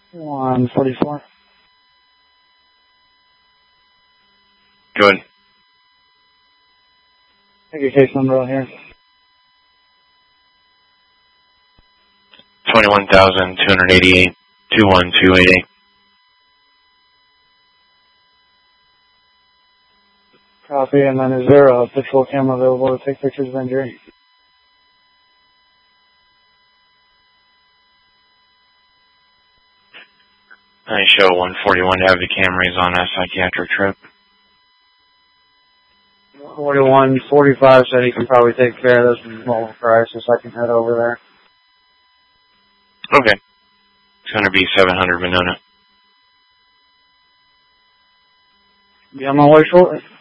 144. Good. Take your case number out here. 21,288, 21288. Copy, and then is there a patrol camera available to take pictures of injury? I show 141 to have the Camrys on a psychiatric trip. 4145 said he can probably take care of this mobile crisis. I can head over there. Okay. It's going to be 700 Monona. Be on my way shortly.